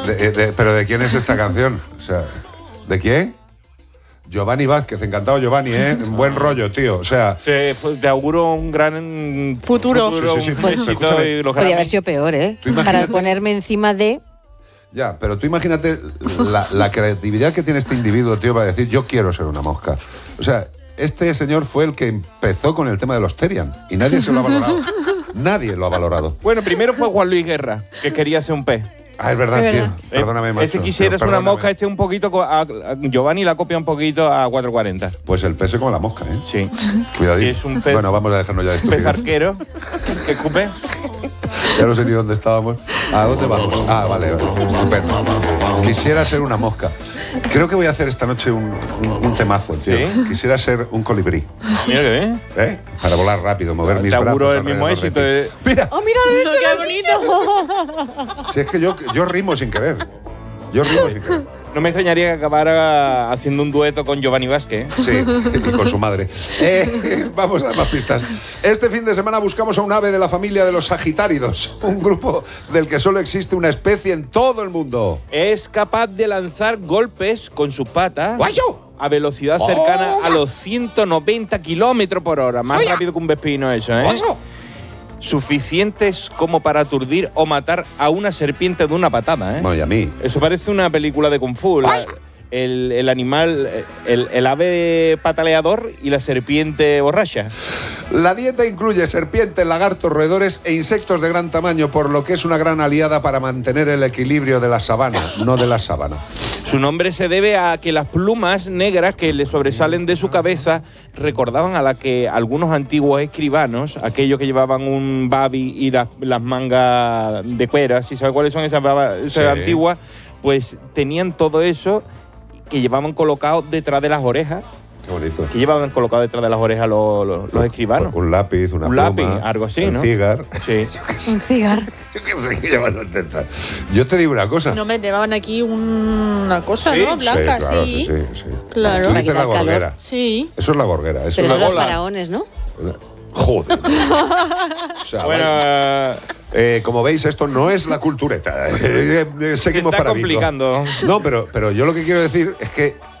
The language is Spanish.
¿Pero de quién es esta canción? O sea, ¿de quién? Giovanni Vázquez, encantado Giovanni, buen rollo, tío, o sea... Te auguro un gran futuro. Sí. Un éxito y los Podría haber sido peor, ¿eh? Para ponerme encima de... Ya, pero tú imagínate la creatividad que tiene este individuo, tío, para decir, yo quiero ser una mosca. O sea, este señor fue el que empezó con el tema de los Terian y nadie se lo ha valorado. Nadie lo ha valorado. Bueno, primero fue Juan Luis Guerra, que quería ser un pez. Ah, es verdad, tío. Perdóname, macho. Este quisiera ser una mosca, este un poquito... Giovanni la copia un poquito a 440. Pues el pez es como la mosca, ¿eh? Sí. Cuidadito. Sí, es un pez... Bueno, vamos a dejarnos ya de estupidez. Pez arquero, que escupe. Ya no sé ni dónde estábamos. ¿A dónde vamos? Ah, vale. Estupendo. Quisiera ser una mosca. Creo que voy a hacer esta noche un temazo, tío. ¿Sí? Quisiera ser un colibrí. Mira que bien. Para volar rápido, mover mis brazos. Seguro el mismo éxito. Mira. ¡Oh, mira, lo he hecho, qué bonito! Si es que yo rimo sin querer. No me extrañaría que acabara haciendo un dueto con Giovanni Vázquez. Sí, y con su madre. Vamos a dar más pistas. Este fin de semana buscamos a un ave de la familia de los sagitáridos, un grupo del que solo existe una especie en todo el mundo. Es capaz de lanzar golpes con sus patas ¡Guayo! a velocidad cercana a los 190 kilómetros por hora. Más rápido que un vespino eso, ¿eh? ¡Guayo! Suficientes como para aturdir o matar a una serpiente de una patada, ¿eh? Bueno, y a mí. Eso parece una película de Kung Fu. El animal, el ave pataleador y la serpiente borracha. La dieta incluye serpientes, lagartos, roedores e insectos de gran tamaño, por lo que es una gran aliada para mantener el equilibrio de la sabana, no de la sábana. Su nombre se debe a que las plumas negras que le sobresalen de su cabeza recordaban a la que algunos antiguos escribanos, aquellos que llevaban un babi y las mangas de cuera, si sabes cuáles son esas Sí. antiguas, pues tenían todo eso que llevaban colocado detrás de las orejas. Qué bonito. Que llevaban colocado detrás de las orejas los escribanos. Un lápiz, una pluma. lápiz, algo así, ¿no? Un cigar. Sí. Un cigarro. Yo qué sé qué llevan detrás. Yo te digo una cosa. No, hombre, llevaban aquí una cosa, ¿Sí? ¿no? Blanca, sí, claro, sí. sí. Claro. Tú Para dices que la da calor. gorguera. Sí. Eso es la gorguera. Eso Pero es son la los bola. faraones, ¿no? Joder. O sea, Bueno, como veis, esto no es la cultureta. se Seguimos está para bingo. complicando. No, pero yo lo que quiero decir es que